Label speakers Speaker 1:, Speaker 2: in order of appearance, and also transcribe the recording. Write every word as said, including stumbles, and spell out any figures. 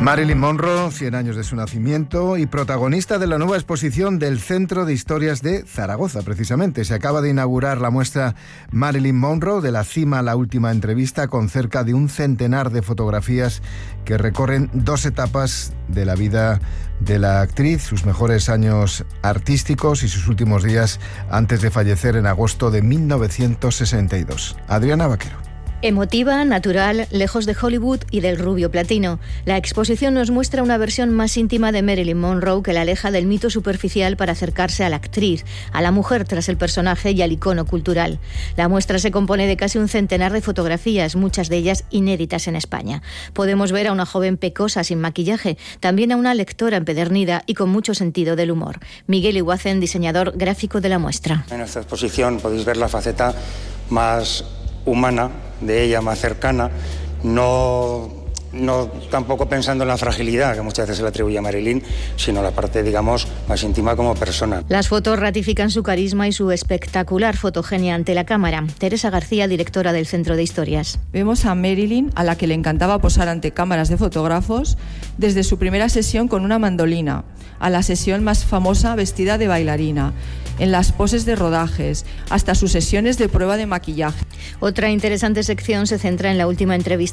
Speaker 1: Marilyn Monroe, cien años de su nacimiento y protagonista de la nueva exposición del Centro de Historias de Zaragoza, precisamente. Se acaba de inaugurar la muestra Marilyn Monroe, de la cima a la última entrevista, con cerca de un centenar de fotografías que recorren dos etapas de la vida de la actriz, sus mejores años artísticos y sus últimos días antes de fallecer en agosto de mil novecientos sesenta y dos. Adriana Vaquero.
Speaker 2: Emotiva, natural, lejos de Hollywood y del rubio platino. La exposición nos muestra una versión más íntima de Marilyn Monroe que la aleja del mito superficial para acercarse a la actriz, a la mujer tras el personaje y al icono cultural. La muestra se compone de casi un centenar de fotografías, muchas de ellas inéditas en España. Podemos ver a una joven pecosa sin maquillaje, también a una lectora empedernida y con mucho sentido del humor. Miguel Iguacen, diseñador gráfico de la muestra.
Speaker 3: En esta exposición podéis ver la faceta más humana de ella, más cercana, no, no tampoco pensando en la fragilidad que muchas veces se le atribuye a Marilyn, sino la parte, digamos, más íntima como persona.
Speaker 2: Las fotos ratifican su carisma y su espectacular fotogenia ante la cámara. Teresa García, directora del Centro de Historias.
Speaker 4: Vemos a Marilyn, a la que le encantaba posar ante cámaras de fotógrafos, desde su primera sesión con una mandolina, a la sesión más famosa vestida de bailarina, en las poses de rodajes, hasta sus sesiones de prueba de maquillaje.
Speaker 2: Otra interesante sección se centra en la última entrevista